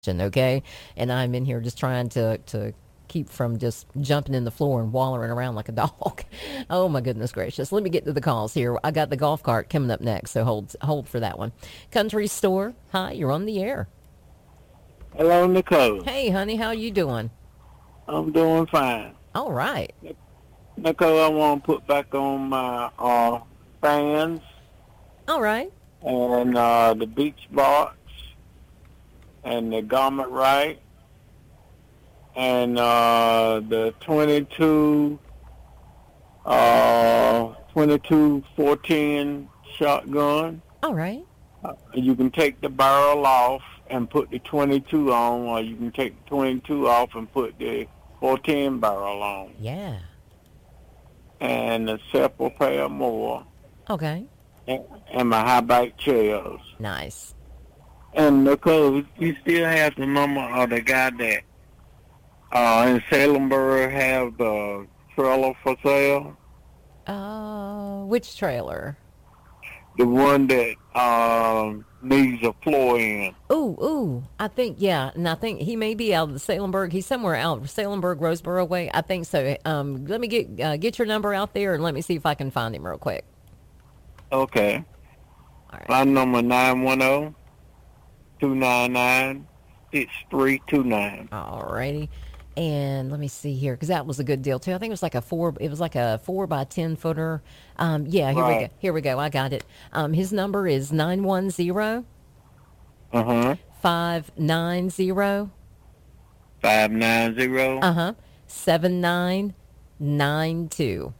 okay? And I'm in here just trying to keep from just jumping in the floor and wallowing around like a dog. Oh my goodness gracious. Let me get to the calls here. I got the golf cart coming up next, so hold for that one. Country Store, hi, you're on the air. Hello, Nicole. Hey, honey, how you doing? I'm doing fine. All right. Nicole, I want to put back on my fans All right. and the beach box and the garment right and the 22-14 shotgun. All right. You can take the barrel off and put the 22 on, or you can take the 22 off and put the 14 barrel on. Yeah. And a separate pair more. Okay. And my high back chairs. Nice. And Nicole, you still have the number of the guy that in Salemburg have the trailer for sale? Which trailer? The one that needs a floor in. Ooh, I think, yeah, and I think he may be out of the Salemburg. He's somewhere out Salemburg, Roseboro way. I think so. Let me get your number out there and let me see if I can find him real quick. Okay. All right. My number 910-299-6329. All righty. And let me see here, because that was a good deal too. I think it was like a 4 by 10 footer. Yeah, here we go. Here we go. I got it. His number is 910 590 7992.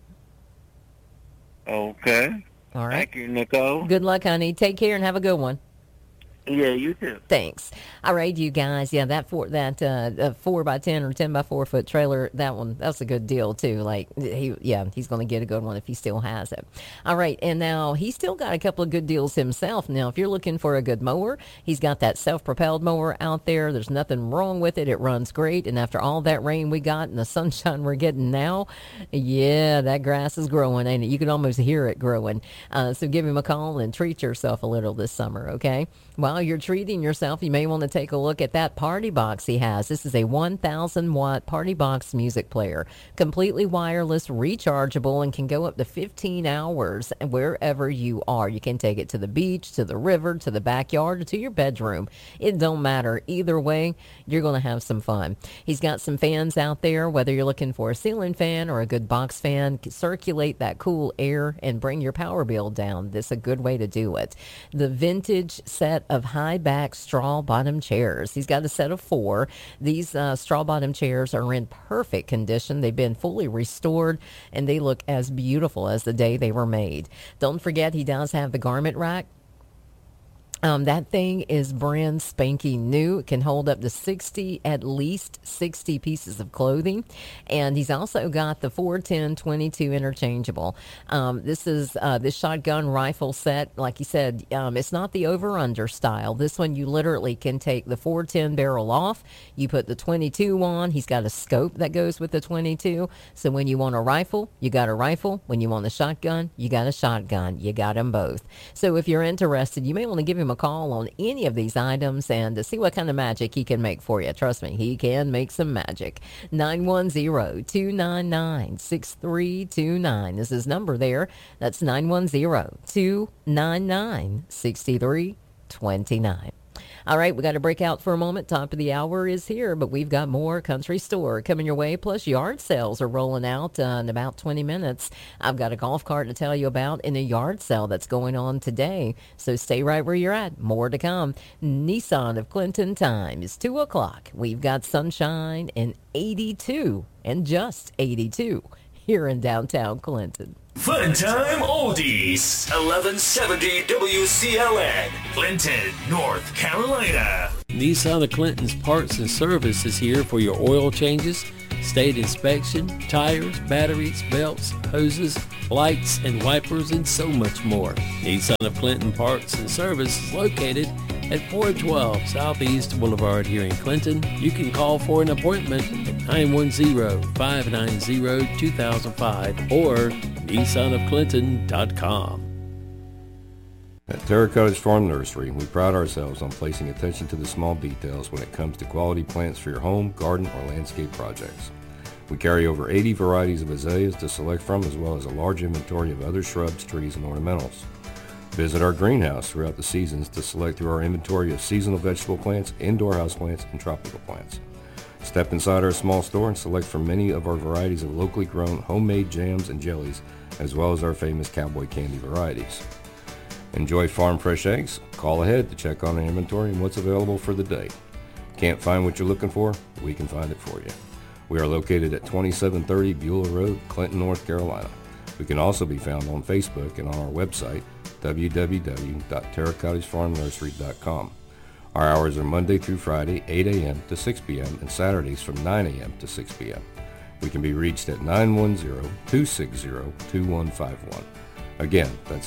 Okay. All right. Thank you, Nicole. Good luck, honey. Take care and have a good one. Yeah, you too. Thanks. All right, you guys. Yeah, that 4 by 10 or 10 by 4 foot trailer, that's a good deal too. Like he's going to get a good one if he still has it. All right, and now he's still got a couple of good deals himself. Now, if you're looking for a good mower, he's got that self-propelled mower out there. There's nothing wrong with it. It runs great. And after all that rain we got and the sunshine we're getting now, yeah, that grass is growing, ain't it? You can almost hear it growing. So give him a call and treat yourself a little this summer, okay? While you're treating yourself, you may want to take a look at that party box he has. This is a 1,000-watt party box music player, completely wireless, rechargeable, and can go up to 15 hours wherever you are. You can take it to the beach, to the river, to the backyard, or to your bedroom. It don't matter. Either way, you're going to have some fun. He's got some fans out there, whether you're looking for a ceiling fan or a good box fan. Circulate that cool air and bring your power bill down. This is a good way to do it. The vintage set of high-back straw-bottom chairs. He's got a set of 4. These straw-bottom chairs are in perfect condition. They've been fully restored, and they look as beautiful as the day they were made. Don't forget, he does have the garment rack. That thing is brand spanking new. It can hold up to at least 60 pieces of clothing. And he's also got the 410-22 interchangeable. This is this shotgun rifle set. Like he said, it's not the over-under style. This one, you literally can take the 410 barrel off. You put the 22 on. He's got a scope that goes with the 22. So when you want a rifle, you got a rifle. When you want a shotgun, you got a shotgun. You got them both. So if you're interested, you may want to give him a call on any of these items and to see what kind of magic he can make for you. Trust me, he can make some magic. 910-299-6329 is his number there. That's 910-299-6329. All right, we got to break out for a moment. Top of the hour is here, but we've got more Country Store coming your way. Plus, yard sales are rolling out in about 20 minutes. I've got a golf cart to tell you about in a yard sale that's going on today. So stay right where you're at. More to come. Nissan of Clinton time is 2 o'clock. We've got sunshine and 82 and just 82 here in downtown Clinton. Fun Time Oldies, 1170 WCLN, Clinton, North Carolina. Nissan of Clinton's Parts and Service is here for your oil changes, state inspection, tires, batteries, belts, hoses, lights, and wipers, and so much more. Nissan of Clinton Parts and Service is located at 412 Southeast Boulevard here in Clinton. You can call for an appointment at 910-590-2005 or nissanofclinton.com. At Terra Cottage Farm Nursery, we pride ourselves on placing attention to the small details when it comes to quality plants for your home, garden, or landscape projects. We carry over 80 varieties of azaleas to select from, as well as a large inventory of other shrubs, trees, and ornamentals. Visit our greenhouse throughout the seasons to select through our inventory of seasonal vegetable plants, indoor houseplants, and tropical plants. Step inside our small store and select from many of our varieties of locally grown homemade jams and jellies, as well as our famous cowboy candy varieties. Enjoy farm fresh eggs? Call ahead to check on our inventory and what's available for the day. Can't find what you're looking for? We can find it for you. We are located at 2730 Beulah Road, Clinton, North Carolina. We can also be found on Facebook and on our website, www.terracottagefarmnursery.com. Our hours are Monday through Friday, 8 a.m. to 6 p.m., and Saturdays from 9 a.m. to 6 p.m. We can be reached at 910-260-2151. Again, that's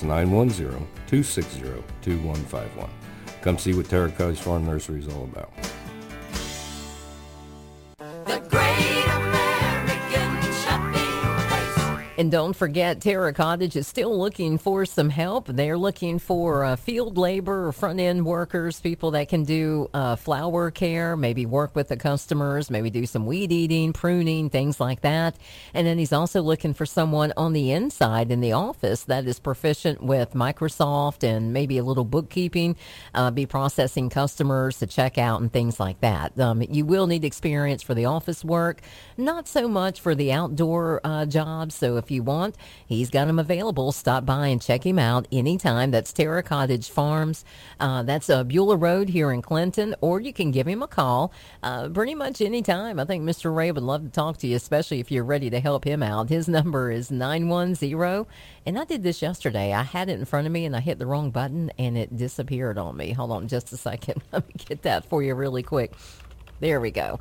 910-260-2151. Come see what Terra Cottage Farm Nursery is all about. The Great American Shopping Place. And don't forget, Terra Cottage is still looking for some help. They're looking for field labor, front-end workers, people that can do flower care, maybe work with the customers, maybe do some weed eating, pruning, things like that. And then he's also looking for someone on the inside in the office that is proficient with Microsoft and maybe a little bookkeeping, be processing customers to check out and things like that. You will need experience for the office work, not so much for the outdoor jobs. So if you want, he's got them available. Stop by and check him out anytime. That's Terra Cottage Farms. That's Beulah Road here in Clinton, or you can give him a call pretty much anytime. I think Mr. Ray would love to talk to you, especially if you're ready to help him out. His number is 910, and I did this yesterday. I had it in front of me, and I hit the wrong button, and it disappeared on me. Hold on just a second. Let me get that for you really quick. There we go.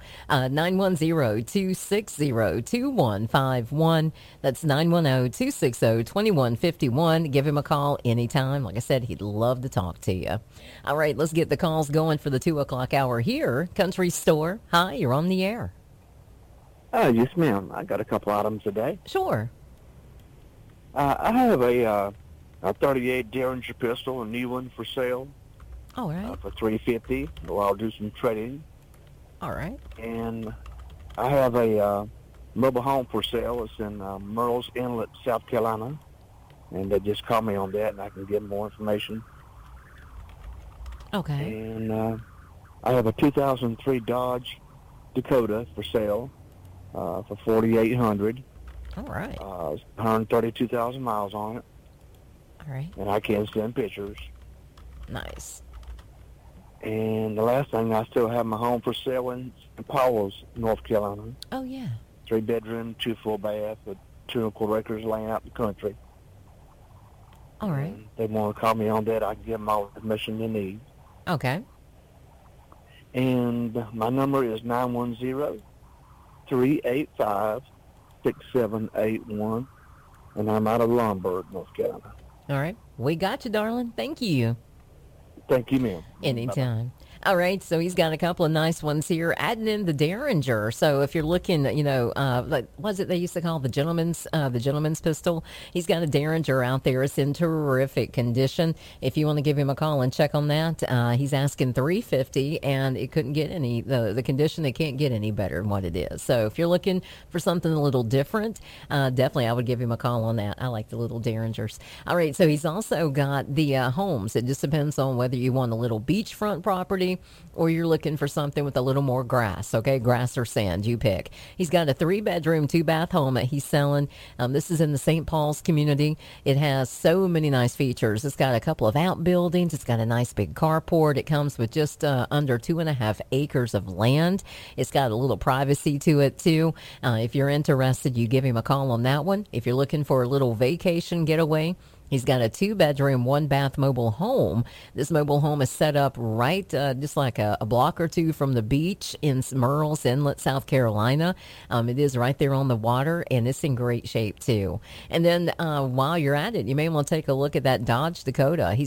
910-260-2151. That's 910-260-2151. Give him a call anytime. Like I said, he'd love to talk to you. All right, let's get the calls going for the 2 o'clock hour here. Country Store. Hi, you're on the air. Yes, ma'am. I got a couple items today. Sure. I have a 38 Derringer pistol, a new one for sale. All right. For $350. Well, I'll do some trading. All right. And I have a mobile home for sale. It's in Murrells Inlet, South Carolina. And they just call me on that, and I can get more information. Okay. And I have a 2003 Dodge Dakota for sale for $4,800. All right. 132,000 miles on it. All right. And I can send pictures. Nice. And the last thing, I still have my home for sale in Powell's, North Carolina. Oh, yeah. 3-bedroom, 2 full bath, with 2.25 acres laying out in the country. All right. And they want to call me on that. I can give them all the permission they need. Okay. And my number is 910-385-6781. And I'm out of Lombard, North Carolina. All right. We got you, darling. Thank you. Thank you, ma'am. Anytime. All right, so he's got a couple of nice ones here, adding in the Derringer. So if you're looking, like what's it they used to call the gentleman's pistol? He's got a Derringer out there. It's in terrific condition. If you want to give him a call and check on that, he's asking $350, and it couldn't get any the condition. It can't get any better than what it is. So if you're looking for something a little different, definitely I would give him a call on that. I like the little Derringers. All right, so he's also got the homes. It just depends on whether you want a little beachfront property or you're looking for something with a little more grass, okay? Grass or sand, you pick. He's got a 3-bedroom, 2-bath home that he's selling. This is in the St. Paul's community. It has so many nice features. It's got a couple of outbuildings. It's got a nice big carport. It comes with just under 2.5 acres of land. It's got a little privacy to it, too. If you're interested, you give him a call on that one. If you're looking for a little vacation getaway, he's got a 2-bedroom, 1-bath mobile home. This mobile home is set up right just like a block or two from the beach in Murrells Inlet, South Carolina. It is right there on the water, and it's in great shape, too. And then while you're at it, you may want to take a look at that Dodge Dakota. He's